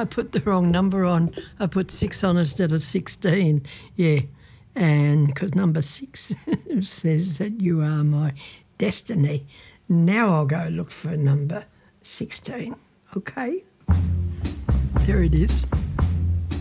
I put the wrong number on. I put 6 on instead of 16. Yeah, and because number 6 says that you are my destiny. Now I'll go look for number 16. Okay? There it is.